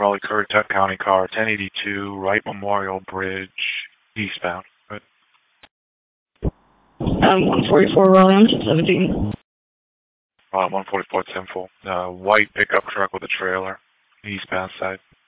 Raleigh Currituck County car, 1082, Wright Memorial Bridge, eastbound. Right. 144 Raleigh on 17. 144 Temple. White pickup truck with a trailer, eastbound side.